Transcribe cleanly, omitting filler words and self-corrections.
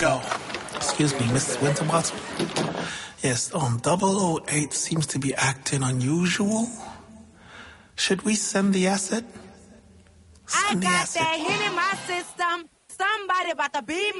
go. Excuse me, Mrs. Winterbottom. Yes, 008 seems to be acting unusual. Should we send the acid? I got that hit in my system. Somebody about to be